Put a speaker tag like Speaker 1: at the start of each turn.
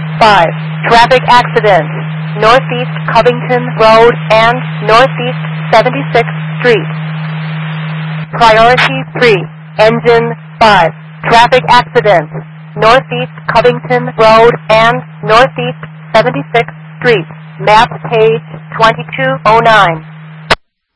Speaker 1: 5. Traffic accidents. Northeast Covington Road and Northeast 76th Street. Priority 3. Engine 5. Traffic accidents. Northeast Covington Road and Northeast 76th Street. Map page 2209.